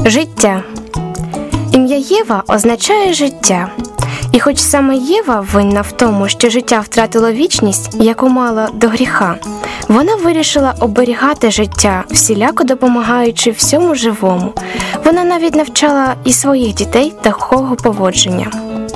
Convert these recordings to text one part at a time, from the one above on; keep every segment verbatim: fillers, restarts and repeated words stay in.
Життя. Ім'я Єва означає «життя». І хоч саме Єва винна в тому, що життя втратило вічність, яку мала до гріха, вона вирішила оберігати життя, всіляко допомагаючи всьому живому. Вона навіть навчала і своїх дітей такого поводження.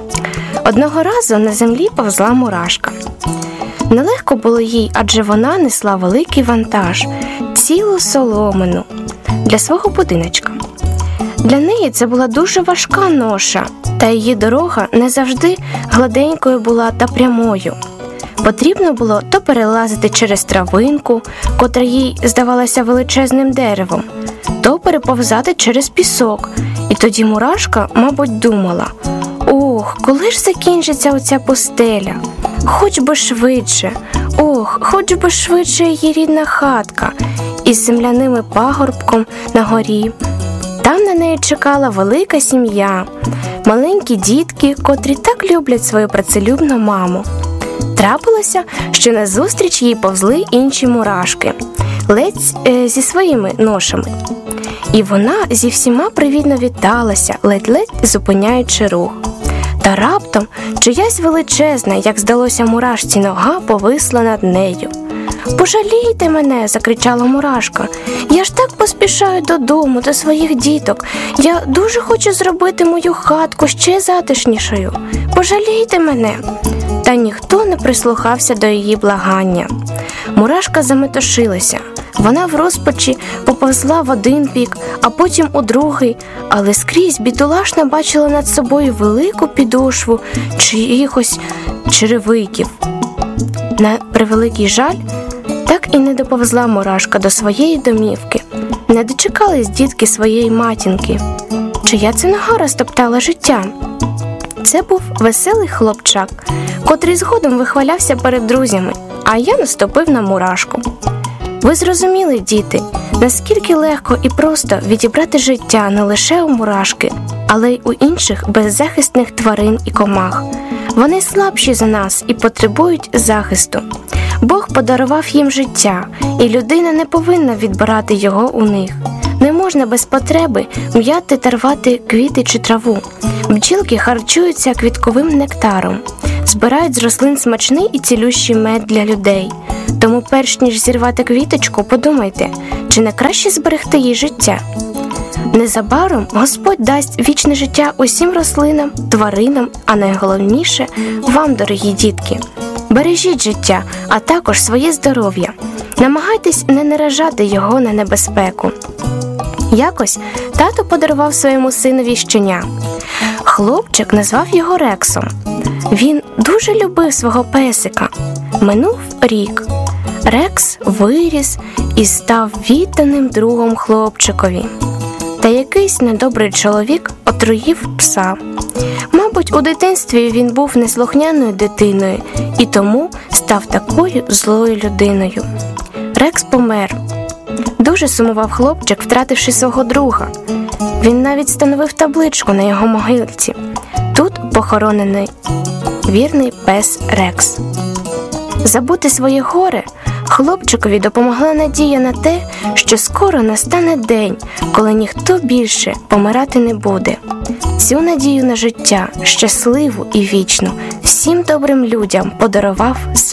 Одного разу на землі повзла мурашка. Нелегко було їй, адже вона несла великий вантаж – цілу соломину для свого будиночка. Для неї це була дуже важка ноша, та її дорога не завжди гладенькою була та прямою. Потрібно було то перелазити через травинку, котра їй здавалася величезним деревом, то переповзати через пісок. І тоді мурашка, мабуть, думала: «Ох, коли ж закінчиться оця пустеля? Хоч би швидше, ох, хоч би швидше її рідна хатка із земляними пагорбком на горі». Там на неї чекала велика сім'я, маленькі дітки, котрі так люблять свою працелюбну маму. Трапилося, що назустріч їй повзли інші мурашки, ледь е, зі своїми ношами. І вона зі всіма привітно віталася, ледь-ледь зупиняючи рух. Та раптом чиясь величезна, як здалося мурашці, нога повисла над нею. «Пожалійте мене!» – закричала мурашка. «Я ж так поспішаю додому, до своїх діток. Я дуже хочу зробити мою хатку ще затишнішою. Пожалійте мене!» Та ніхто не прислухався до її благання. Мурашка заметушилася. Вона в розпачі поповзла в один бік, а потім у другий, але скрізь бідолашна бачила над собою велику підошву чиїхось черевиків. На превеликий жаль, так і не доповзла мурашка до своєї домівки. Не дочекались дітки своєї матінки. Чия це нога розтоптала життя? Це був веселий хлопчак, котрий згодом вихвалявся перед друзями, а я наступив на мурашку. Ви зрозуміли, діти, наскільки легко і просто відібрати життя не лише у мурашки, але й у інших беззахисних тварин і комах. Вони слабші за нас і потребують захисту. Бог подарував їм життя, і людина не повинна відбирати його у них. Не можна без потреби м'яти та рвати квіти чи траву. Бджілки харчуються квітковим нектаром, збирають з рослин смачний і цілющий мед для людей. Тому перш ніж зірвати квіточку, подумайте, чи не краще зберегти їй життя? Незабаром Господь дасть вічне життя усім рослинам, тваринам, а найголовніше – вам, дорогі дітки. Бережіть життя, а також своє здоров'я. Намагайтесь не наражати його на небезпеку. Якось тато подарував своєму синові щеня. Хлопчик назвав його Рексом. Він дуже любив свого песика. Минув рік. Рекс виріс і став відданим другом хлопчикові. Та якийсь недобрий чоловік отруїв пса. Мабуть, у дитинстві він був неслухняною дитиною і тому став такою злою людиною. Рекс помер. Дуже сумував хлопчик, втративши свого друга. Він навіть встановив табличку на його могилці. Тут похоронений вірний пес Рекс. Забути своє горе хлопчикові допомогла надія на те, що скоро настане день, коли ніхто більше помирати не буде. Цю надію на життя, щасливу і вічну, всім добрим людям подарував